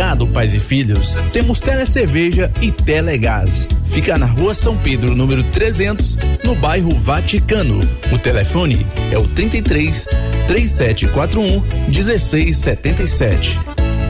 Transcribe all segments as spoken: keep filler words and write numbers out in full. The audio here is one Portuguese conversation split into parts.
Combinado, pais e filhos? Temos Telecerveja e Telegás. Fica na Rua São Pedro, número trezentos, no bairro Vaticano. O telefone é o trinta e três, três sete quatro um, dezesseis setenta e sete.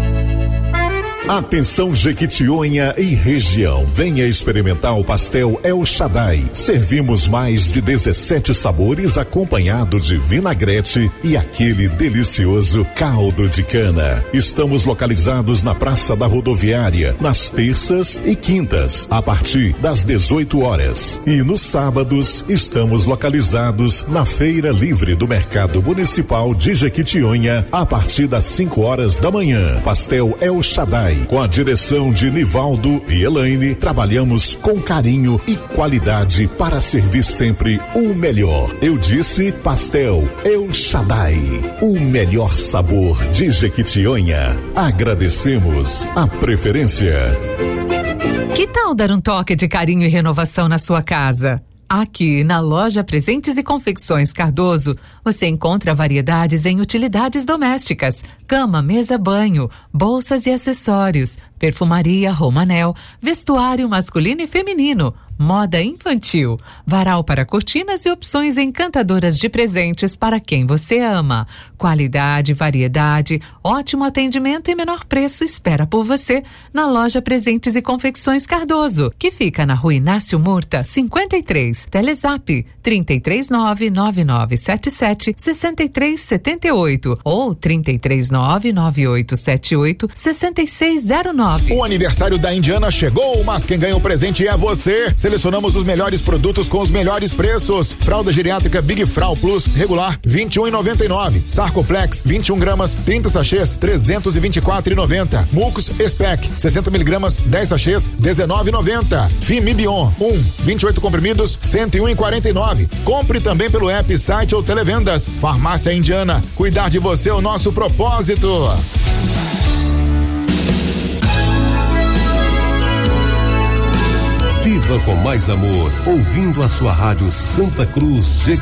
Atenção Jequitinhonha e região, venha experimentar o pastel El Shaddai. Servimos mais de dezessete sabores acompanhado de vinagrete e aquele delicioso caldo de cana. Estamos localizados na Praça da Rodoviária, nas terças e quintas, a partir das dezoito horas. E nos sábados estamos localizados na Feira Livre do Mercado Municipal de Jequitinhonha, a partir das cinco horas da manhã. Pastel El Shaddai, com a direção de Nivaldo e Elaine, trabalhamos com carinho e qualidade para servir sempre o melhor. Eu disse pastel El Shaddai, o melhor sabor de Jequitinhonha. Agradecemos a preferência. Que tal dar um toque de carinho e renovação na sua casa? Aqui, na loja Presentes e Confecções Cardoso, você encontra variedades em utilidades domésticas, cama, mesa, banho, bolsas e acessórios, perfumaria Romanel, vestuário masculino e feminino, moda infantil, varal para cortinas e opções encantadoras de presentes para quem você ama. Qualidade, variedade, ótimo atendimento e menor preço espera por você na loja Presentes e Confecções Cardoso, que fica na Rua Inácio Murta, cinquenta e três. Telezap trinta e três nove nove nove sete sete seis três sete oito ou trinta e três nove nove oito sete oito seis seis zero nove. O aniversário da Indiana chegou, mas quem ganha o presente é você. Selecionamos os melhores produtos com os melhores preços. Fralda geriátrica Big Frau Plus regular vinte e um e noventa e nove. Sarcoplex vinte e um gramas, trinta sachês, trezentos e vinte e quatro e noventa. Mucos Spec sessenta miligramas, dez sachês, dezenove e noventa. Fimibion um, vinte e oito comprimidos, cento e um e quarenta e nove. Compre também pelo app, site ou televendas. Farmácia Indiana, cuidar de você é o nosso propósito. Viva com mais amor, ouvindo a sua rádio Santa Cruz G.